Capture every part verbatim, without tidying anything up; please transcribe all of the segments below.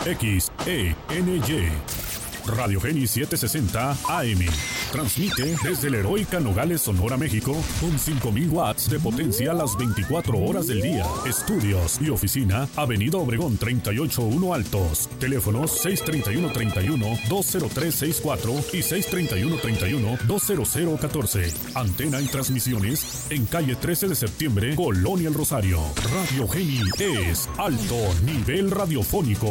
X E N Y. Radio Geni setecientos sesenta A M. Transmite desde la heroica Nogales, Sonora, México, con cinco mil watts de potencia las veinticuatro horas del día. Estudios y oficina, Avenida Obregón treinta y ocho uno Altos. Teléfonos seis treinta y uno treinta y uno dos cero tres sesenta y cuatro y seis treinta y uno treinta y uno dos cero cero catorce. Antena y transmisiones en calle trece de septiembre, Colonia El Rosario. Radio Geni es alto nivel radiofónico.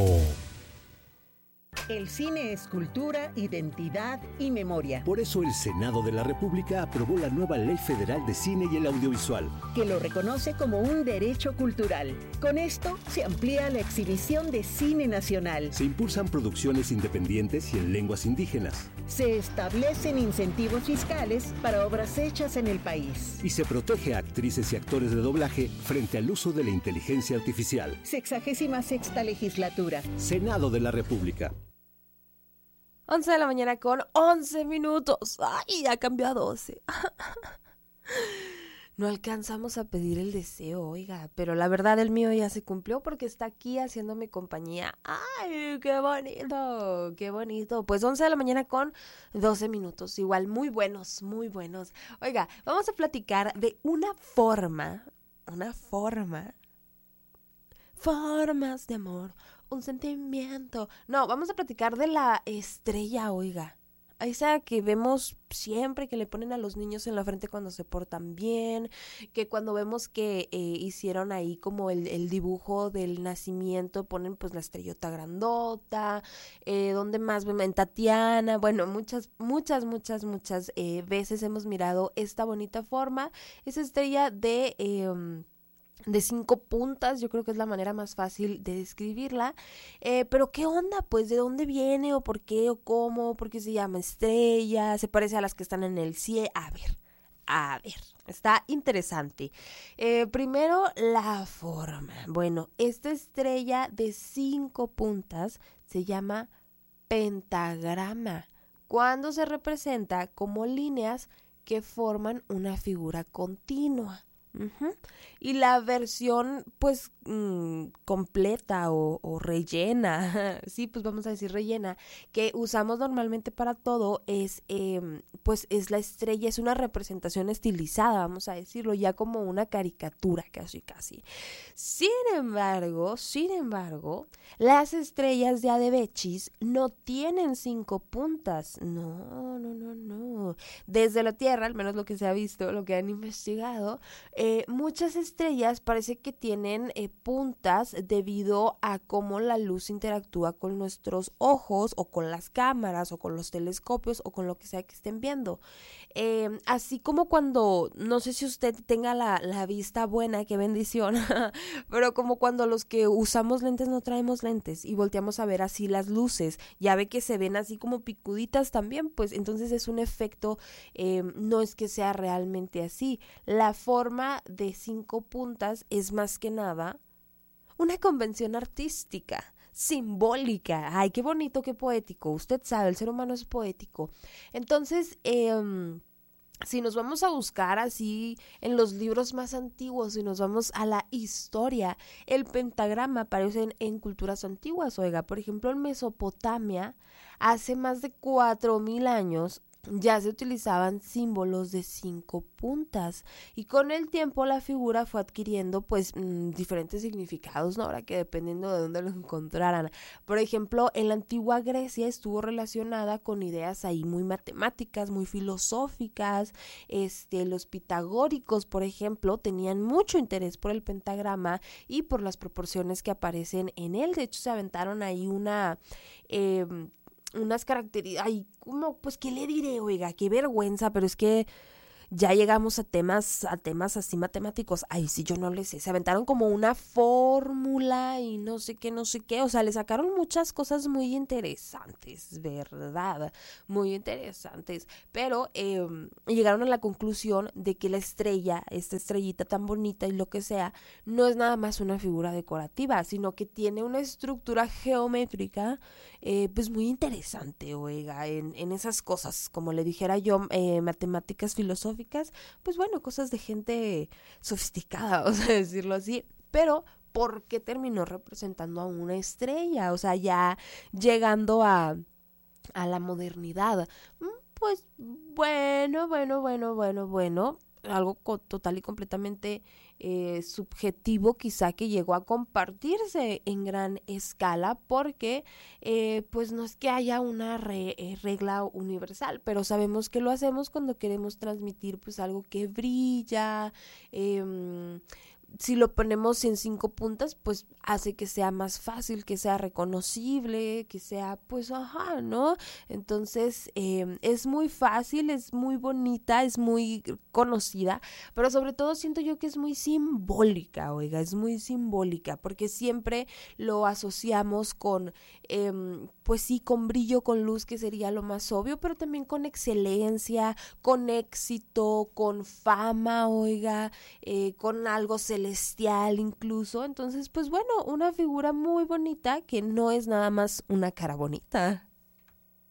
El cine es cultura, identidad y memoria. Por eso el Senado de la República aprobó la nueva Ley Federal de Cine y el Audiovisual, que lo reconoce como un derecho cultural. Con esto se amplía la exhibición de cine nacional. Se impulsan producciones independientes y en lenguas indígenas. Se establecen incentivos fiscales para obras hechas en el país. Y se protege a actrices y actores de doblaje frente al uso de la inteligencia artificial. Sexagésima sexta legislatura. Senado de la República. once de la mañana con once minutos. ¡Ay, ya cambió a doce! No alcanzamos a pedir el deseo, oiga, pero la verdad el mío ya se cumplió porque está aquí haciéndome compañía. ¡Ay, qué bonito! ¡Qué bonito! Pues once de la mañana con doce minutos, igual muy buenos, muy buenos. Oiga, vamos a platicar de una forma, una forma, formas de amor, un sentimiento. No, vamos a platicar de la estrella, oiga. Esa que vemos siempre, que le ponen a los niños en la frente cuando se portan bien, que cuando vemos que eh, hicieron ahí como el, el dibujo del nacimiento, ponen pues la estrellota grandota, eh, donde más ven en Tatiana, bueno, muchas, muchas, muchas, muchas eh, veces hemos mirado esta bonita forma, esa estrella de... Eh, de cinco puntas, yo creo que es la manera más fácil de describirla, eh, pero ¿qué onda? Pues ¿de dónde viene o por qué o cómo? ¿Por qué se llama estrella? ¿Se parece a las que están en el cielo? A ver, a ver, está interesante. Eh, primero, la forma. Bueno, esta estrella de cinco puntas se llama pentagrama, cuando se representa como líneas que forman una figura continua. Uh-huh. Y la versión pues mmm, completa o, o rellena, sí, pues vamos a decir rellena, que usamos normalmente para todo es eh, pues es la estrella, es una representación estilizada, vamos a decirlo, ya como una caricatura casi casi. Sin embargo, sin embargo, las estrellas de Adebechis no tienen cinco puntas, no, no, no, no. Desde la Tierra, al menos lo que se ha visto, lo que han investigado, Eh, muchas estrellas parece que tienen eh, puntas debido a cómo la luz interactúa con nuestros ojos o con las cámaras o con los telescopios o con lo que sea que estén viendo. Eh, así como cuando, no sé si usted tenga la, la vista buena, qué bendición, pero como cuando los que usamos lentes no traemos lentes y volteamos a ver así las luces, ya ve que se ven así como picuditas también, pues entonces es un efecto, eh, no es que sea realmente así. La forma de cinco puntas es más que nada una convención artística, simbólica. Ay, qué bonito, qué poético. Usted sabe, el ser humano es poético. Entonces, eh, si nos vamos a buscar así en los libros más antiguos, si nos vamos a la historia, el pentagrama aparece en, en culturas antiguas. Oiga, por ejemplo, en Mesopotamia, hace más de cuatro mil años, ya se utilizaban símbolos de cinco puntas y con el tiempo la figura fue adquiriendo pues mmm, diferentes significados, ¿no? Ahora que dependiendo de dónde lo encontraran. Por ejemplo, en la antigua Grecia estuvo relacionada con ideas ahí muy matemáticas, muy filosóficas. Este, los pitagóricos, por ejemplo, tenían mucho interés por el pentagrama y por las proporciones que aparecen en él. De hecho, se aventaron ahí una... Eh, unas características, ay, ¿cómo? Pues, ¿qué le diré? Oiga, qué vergüenza, pero es que ya llegamos a temas, a temas así matemáticos. Ay, sí, yo no le sé. Se aventaron como una fórmula y no sé qué, no sé qué. O sea, le sacaron muchas cosas muy interesantes, ¿verdad? Muy interesantes. Pero eh, llegaron a la conclusión de que la estrella, esta estrellita tan bonita y lo que sea, no es nada más una figura decorativa, sino que tiene una estructura geométrica, eh, pues muy interesante, oiga, en, en esas cosas, como le dijera yo, eh, matemáticas filosóficas, pues bueno, cosas de gente sofisticada, vamos a decirlo así, pero ¿por qué terminó representando a una estrella? O sea, ya llegando a, a la modernidad. Pues bueno, bueno, bueno, bueno, bueno, algo co- total y completamente eh, subjetivo, quizá, que llegó a compartirse en gran escala, porque eh, pues no es que haya una re- eh, regla universal, pero sabemos que lo hacemos cuando queremos transmitir pues algo que brilla. eh, Si lo ponemos en cinco puntas, pues hace que sea más fácil, que sea reconocible, que sea, pues, ajá, ¿no? Entonces, eh, es muy fácil, es muy bonita, es muy conocida, pero sobre todo siento yo que es muy simbólica, oiga, es muy simbólica, porque siempre lo asociamos con, eh, pues sí, con brillo, con luz, que sería lo más obvio, pero también con excelencia, con éxito, con fama, oiga, eh, con algo celestial incluso. Entonces, pues bueno, una figura muy bonita que no es nada más una cara bonita.